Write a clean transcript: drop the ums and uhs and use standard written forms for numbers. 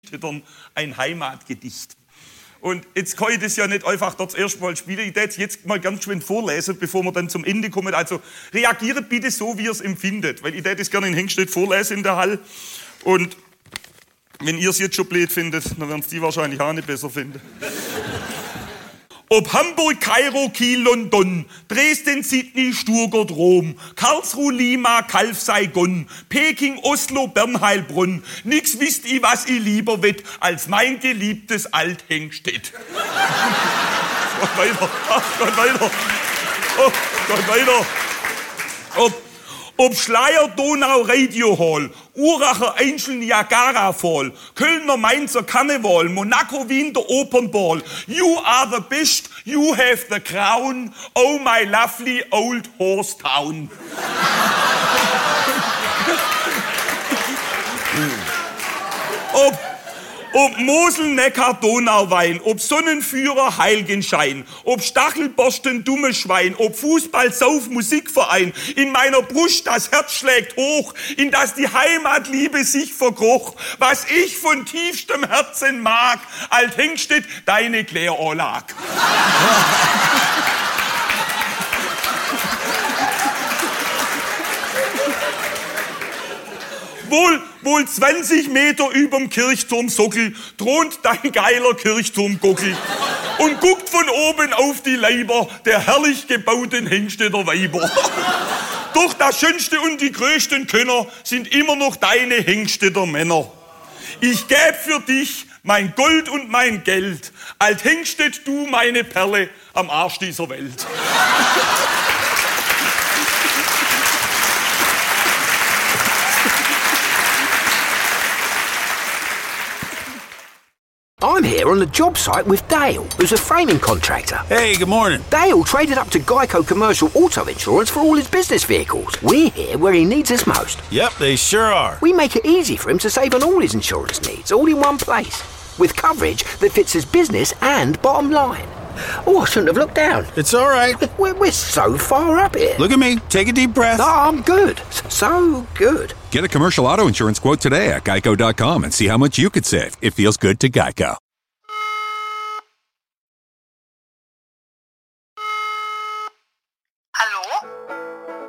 ein Heimatgedicht. Und jetzt kann ich das ja nicht einfach dort erstmal spielen. Ich werde jetzt mal ganz schön vorlesen, bevor wir dann zum Ende kommen. Also reagiert bitte so, wie ihr es empfindet, weil ich werde das gerne in Hengstedt vorlesen in der Hall. Und wenn ihr es jetzt schon blöd findet, dann werden es die wahrscheinlich auch nicht besser finden. Ob Hamburg, Kairo, Kiel, London, Dresden, Sydney, Stuttgart, Rom, Karlsruhe, Lima, Calw, Saigon, Peking, Oslo, Bern, Heilbronn, nix wisst ich, was ich lieber wett, als mein geliebtes Alt-Hengstedt. Geht weiter, geht weiter, geht weiter. Ob Schleier, Donau, Radio Hall, Uracher, Angel, Niagara Fall, Kölner, Mainzer, Karneval, Monaco, Wien, der Opernball. You are the best, you have the crown, oh my lovely old horse town. Ob Mosel, Neckar, Donauwein, ob Sonnenführer, Heiligenschein, ob Stachelborsten, dummes Schwein, ob Fußball, Sauf, Musikverein, in meiner Brust das Herz schlägt hoch, in das die Heimatliebe sich verkroch, was ich von tiefstem Herzen mag, Alt-Hengstedt, deine Kläranlage. Wohl 20 Meter überm Kirchturmsockel thront dein geiler Kirchturmgockel und guckt von oben auf die Leiber der herrlich gebauten Hengstedter Weiber. Doch das Schönste und die größten Könner sind immer noch deine Hengstedter Männer. Ich gäb für dich mein Gold und mein Geld, Alt-Hengstedt, du meine Perle am Arsch dieser Welt. I'm here on the job site with Dale, who's a framing contractor. Hey, good morning. Dale traded up to Geico Commercial Auto Insurance for all his business vehicles. We're here where he needs us most. Yep, they sure are. We make it easy for him to save on all his insurance needs, all in one place, with coverage that fits his business and bottom line. Oh, I shouldn't have looked down. It's all right. We're so far up here. Look at me. Take a deep breath. No, I'm good. So good. Get a commercial auto insurance quote today at geico.com and see how much you could save. It feels good to Geico.